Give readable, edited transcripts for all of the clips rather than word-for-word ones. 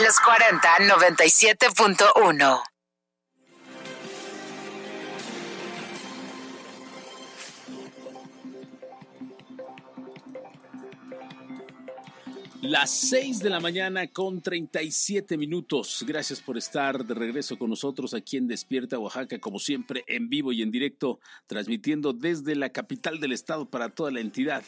Los 40 97.1. Las 6 de la mañana con 37 minutos. Gracias por estar de regreso con nosotros aquí en Despierta Oaxaca, como siempre en vivo y en directo, transmitiendo desde la capital del estado para toda la entidad.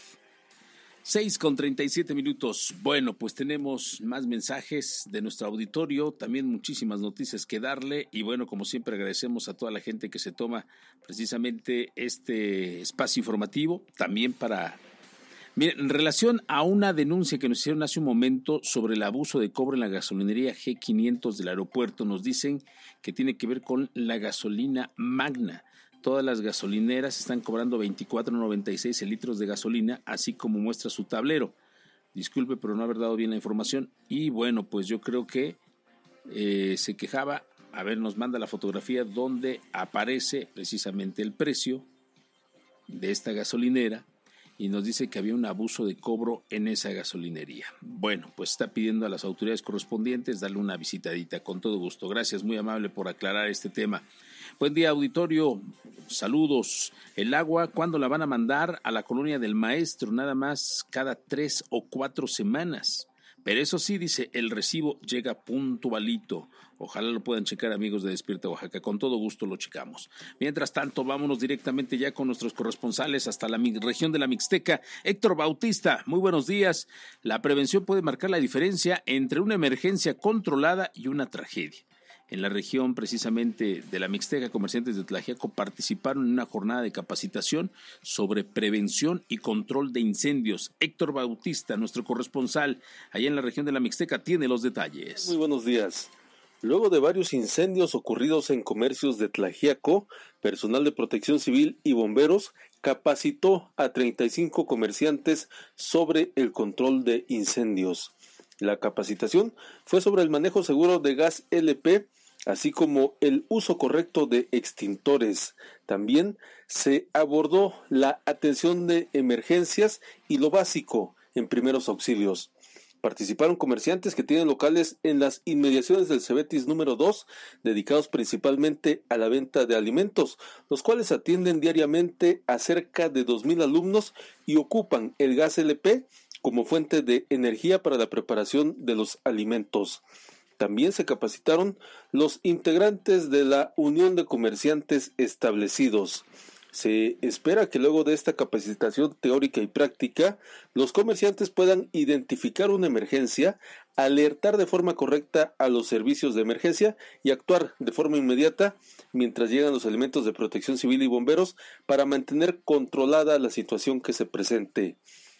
6 con 37 minutos. Bueno, pues tenemos más mensajes de nuestro auditorio, también muchísimas noticias que darle y bueno, como siempre agradecemos a toda la gente que se toma precisamente este espacio informativo, también para... Miren, en relación a una denuncia que nos hicieron hace un momento sobre el abuso de cobro en la gasolinería G500 del aeropuerto, nos dicen que tiene que ver con la gasolina Magna. Todas las gasolineras están cobrando 24.96 el litro de gasolina, así como muestra su tablero. Disculpe por no haber dado bien la información. Y bueno, pues yo creo que se quejaba. A ver, nos manda la fotografía donde aparece precisamente el precio de esta gasolinera. Y nos dice que había un abuso de cobro en esa gasolinería. Bueno, pues está pidiendo a las autoridades correspondientes darle una visitadita, con todo gusto. Gracias, muy amable por aclarar este tema. Buen día, auditorio, saludos. El agua, ¿cuándo la van a mandar a la colonia del Maestro? Nada más cada 3 o 4 semanas. Pero eso sí, dice, el recibo llega puntualito. Ojalá lo puedan checar, amigos de Despierta Oaxaca. Con todo gusto lo checamos. Mientras tanto, vámonos directamente ya con nuestros corresponsales hasta la región de la Mixteca. Héctor Bautista, muy buenos días. La prevención puede marcar la diferencia entre una emergencia controlada y una tragedia. En la región precisamente de la Mixteca, comerciantes de Tlaxiaco participaron en una jornada de capacitación sobre prevención y control de incendios. Héctor Bautista, nuestro corresponsal allá en la región de la Mixteca, tiene los detalles. Muy buenos días. Luego de varios incendios ocurridos en comercios de Tlaxiaco, personal de protección civil y bomberos capacitó a 35 comerciantes sobre el control de incendios. La capacitación fue sobre el manejo seguro de gas LP, así como el uso correcto de extintores. También se abordó la atención de emergencias y lo básico en primeros auxilios. Participaron comerciantes que tienen locales en las inmediaciones del Cebetis número 2, dedicados principalmente a la venta de alimentos, los cuales atienden diariamente a cerca de 2,000 alumnos y ocupan el gas LP como fuente de energía para la preparación de los alimentos. También se capacitaron los integrantes de la Unión de Comerciantes Establecidos. Se espera que luego de esta capacitación teórica y práctica, los comerciantes puedan identificar una emergencia, alertar de forma correcta a los servicios de emergencia y actuar de forma inmediata mientras llegan los elementos de protección civil y bomberos para mantener controlada la situación que se presente.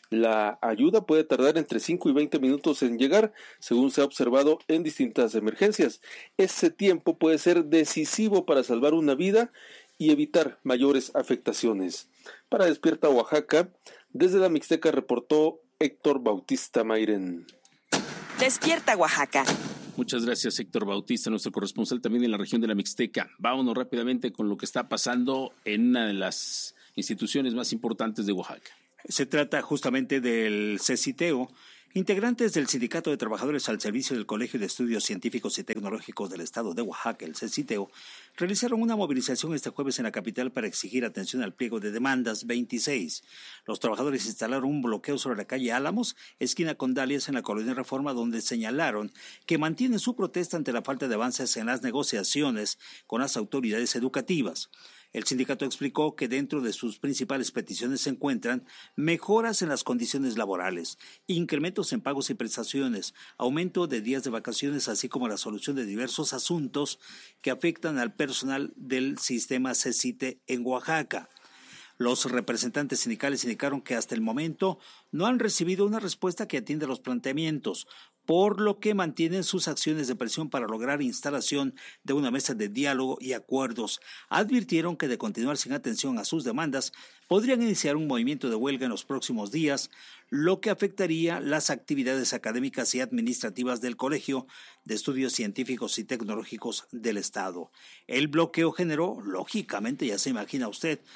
La ayuda puede tardar entre 5 y 20 minutos en llegar, según se ha observado en distintas emergencias. Ese tiempo puede ser decisivo para salvar una vida y evitar mayores afectaciones. Para Despierta Oaxaca, desde la Mixteca reportó Héctor Bautista Mayren. Despierta Oaxaca. Muchas gracias, Héctor Bautista, nuestro corresponsal también en la región de la Mixteca. Vámonos rápidamente con lo que está pasando en una de las instituciones más importantes de Oaxaca. Se trata justamente del CECITEO. Integrantes del Sindicato de Trabajadores al Servicio del Colegio de Estudios Científicos y Tecnológicos del Estado de Oaxaca, el CECITEO, realizaron una movilización este jueves en la capital para exigir atención al pliego de demandas 26. Los trabajadores instalaron un bloqueo sobre la calle Álamos, esquina con Dalias, en la colonia Reforma, donde señalaron que mantienen su protesta ante la falta de avances en las negociaciones con las autoridades educativas. El sindicato explicó que dentro de sus principales peticiones se encuentran mejoras en las condiciones laborales, incrementos en pagos y prestaciones, aumento de días de vacaciones, así como la solución de diversos asuntos que afectan al personal del sistema CECITE en Oaxaca. Los representantes sindicales indicaron que hasta el momento no han recibido una respuesta que atienda los planteamientos, por lo que mantienen sus acciones de presión para lograr instalación de una mesa de diálogo y acuerdos. Advirtieron que de continuar sin atención a sus demandas, podrían iniciar un movimiento de huelga en los próximos días, lo que afectaría las actividades académicas y administrativas del Colegio de Estudios Científicos y Tecnológicos del Estado. El bloqueo generó, lógicamente, ya se imagina usted,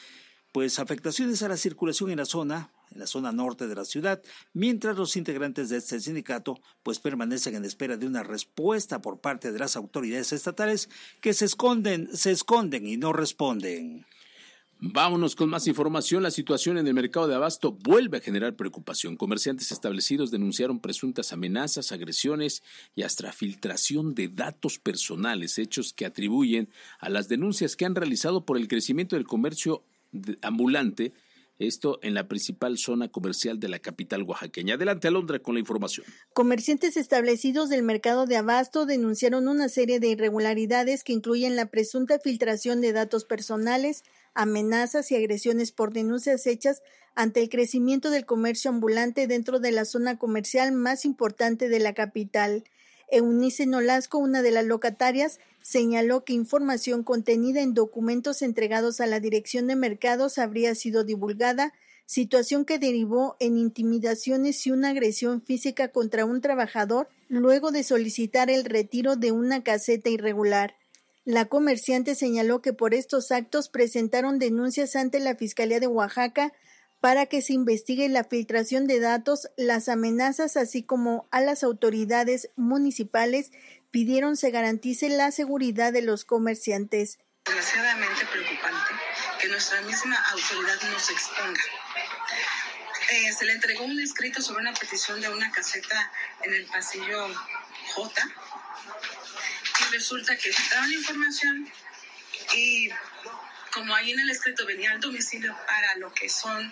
pues afectaciones a la circulación en la zona norte de la ciudad, mientras los integrantes de este sindicato pues permanecen en espera de una respuesta por parte de las autoridades estatales que se esconden y no responden. Vámonos con más información. La situación en el mercado de abasto vuelve a generar preocupación. Comerciantes establecidos denunciaron presuntas amenazas, agresiones y hasta filtración de datos personales, hechos que atribuyen a las denuncias que han realizado por el crecimiento del comercio ambulante, esto en la principal zona comercial de la capital oaxaqueña. Adelante, Alondra, con la información. Comerciantes establecidos del mercado de abasto denunciaron una serie de irregularidades que incluyen la presunta filtración de datos personales, amenazas y agresiones por denuncias hechas ante el crecimiento del comercio ambulante dentro de la zona comercial más importante de la capital. Eunice Nolasco, una de las locatarias, señaló que información contenida en documentos entregados a la Dirección de Mercados habría sido divulgada, situación que derivó en intimidaciones y una agresión física contra un trabajador luego de solicitar el retiro de una caseta irregular. La comerciante señaló que por estos actos presentaron denuncias ante la Fiscalía de Oaxaca para que se investigue la filtración de datos, las amenazas, así como a las autoridades municipales pidieron se garantice la seguridad de los comerciantes. Desgraciadamente preocupante que nuestra misma autoridad nos exponga. Se le entregó un escrito sobre una petición de una caseta en el pasillo J y resulta que filtraron información y como ahí en el escrito venía el domicilio para lo que son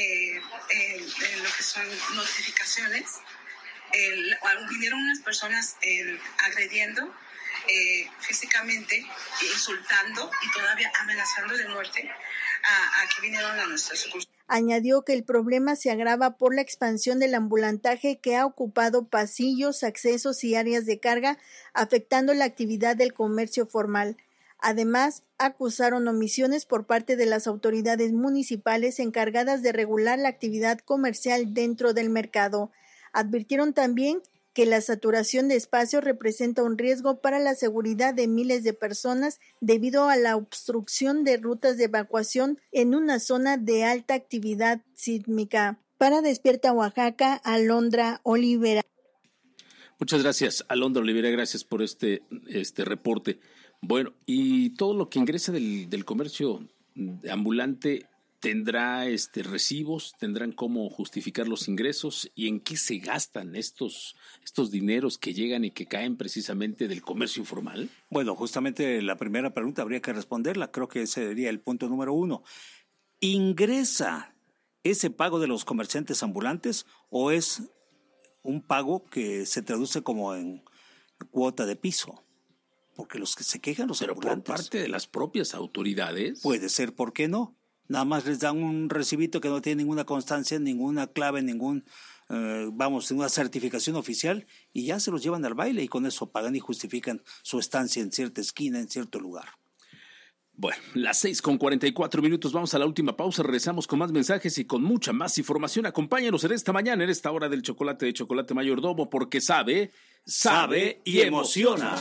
notificaciones, vinieron unas personas agrediendo físicamente, insultando y todavía amenazando de muerte a que vinieron a nuestra sucursal. Añadió que el problema se agrava por la expansión del ambulantaje que ha ocupado pasillos, accesos y áreas de carga, afectando la actividad del comercio formal. Además, acusaron omisiones por parte de las autoridades municipales encargadas de regular la actividad comercial dentro del mercado. Advirtieron también que la saturación de espacios representa un riesgo para la seguridad de miles de personas debido a la obstrucción de rutas de evacuación en una zona de alta actividad sísmica. Para Despierta Oaxaca, Alondra Olivera. Muchas gracias, Alondra Olivera, gracias por este reporte. Bueno, y todo lo que ingresa del comercio ambulante tendrá recibos, tendrán cómo justificar los ingresos y en qué se gastan estos dineros que llegan y que caen precisamente del comercio informal. Bueno, justamente la primera pregunta habría que responderla, creo que ese sería el punto número 1. ¿Ingresa ese pago de los comerciantes ambulantes o es un pago que se traduce como en cuota de piso? Porque los que se quejan los ambulantes. Pero por parte de las propias autoridades. Puede ser, ¿por qué no? Nada más les dan un recibito que no tiene ninguna constancia, ninguna clave, ninguna certificación oficial y ya se los llevan al baile y con eso pagan y justifican su estancia en cierta esquina, en cierto lugar. Bueno, las 6:44, vamos a la última pausa, regresamos con más mensajes y con mucha más información. Acompáñanos en esta mañana, en esta hora del chocolate de Chocolate Mayordomo, porque sabe y emociona.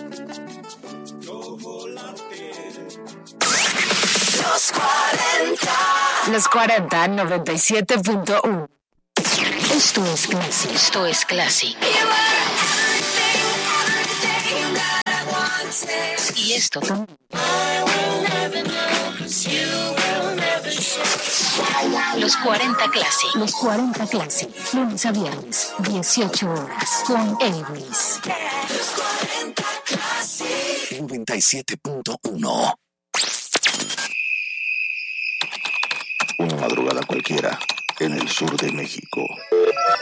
Los 40 97.1. Esto es Classic. Y esto también. Los 40 Classic. Los 40 Classic. Lunes a viernes, 18 horas. Con Elvis. 97.1. Una madrugada cualquiera en el sur de México.